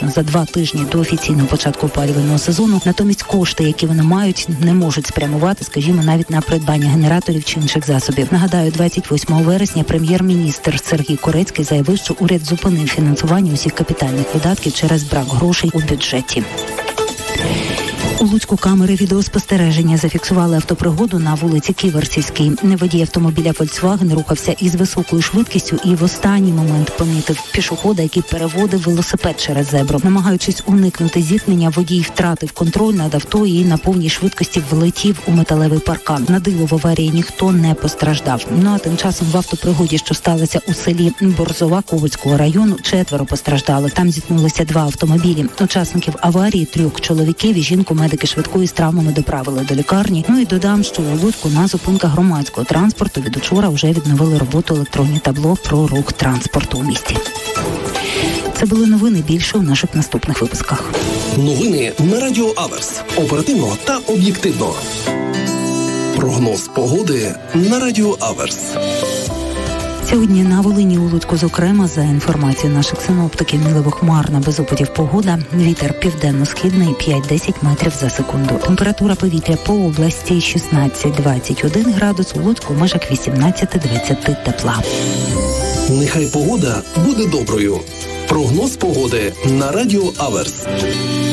практично за 2 тижні до офіційного початку опалювального сезону. Натомість кошти, які вони мають, не можуть спрямувати, скажімо, навіть на придбання генераторів чи інших засобів. Нагадаю, 28 вересня прем'єр-міністр Сергій Корецький заявив, що уряд зупинив фінансування усіх капітальних видатків через брак грошей у бюджеті. У Луцьку камери відеоспостереження зафіксували автопригоду на вулиці Ківерцівській. Водій автомобіля Volkswagen рухався із високою швидкістю і в останній момент помітив пішохода, який переводив велосипед через зебру. Намагаючись уникнути зіткнення, водій втратив контроль над авто і на повній швидкості влетів у металевий паркан. На диво в аварії ніхто не постраждав. А тим часом в автопригоді, що сталося у селі Борзова Ковальського району, 4 постраждали. Там зіткнулися 2 автомобілі. Учасників аварії 3 чоловіків і жінку медики швидкої з травмами доправили до лікарні. І додам, що у Луцьку на зупинках громадського транспорту від учора вже відновили роботу електронні табло про рух транспорту у місті. Це були новини, більше у наших наступних випусках. Новини на Радіо Аверс. Оперативно та об'єктивно. Прогноз погоди на Радіо Аверс. Сьогодні на Волині, у Луцьку, зокрема, за інформацією наших синоптиків, мінливо-хмарна, без опадів погода. Вітер південно-східний 5-10 метрів за секунду. Температура повітря по області 16-21 градус, у Луцьку в межах 18-20 тепла. Нехай погода буде доброю. Прогноз погоди на Радіо Аверс.